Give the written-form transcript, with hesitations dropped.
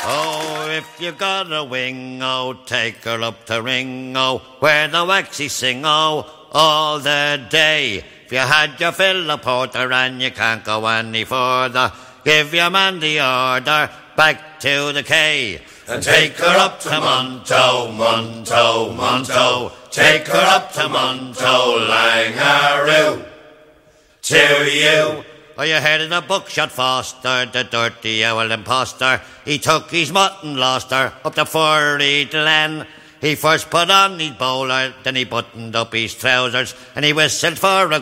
Oh, if you got a wing, oh, take her up to Ringo, where the waxy sing, oh, all the day. If you had your fill of porter and you can't go any further, give your man the order, back to the K. And take her up to Monto, Monto, Monto. Take her up to Monto, Langaroo. To you. Oh, you heard of the buckshot Foster, the dirty owl imposter. He took his mutton, lost her, up the furry glen. He first put on his bowler, then he buttoned up his trousers, and he whistled for a